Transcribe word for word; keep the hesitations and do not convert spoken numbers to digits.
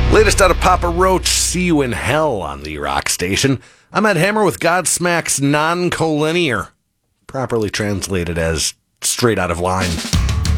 Latest out of Papa Roach, See You in Hell on the Rock Station. I'm Ed Hammer with Godsmack's Non-Collinear, properly translated as straight out of line.